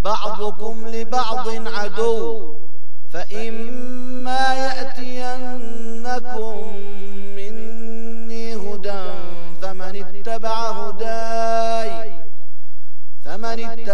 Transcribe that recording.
بعضكم لبعض عدو فإما يأتينكم مني هدى فمن اتبع هداي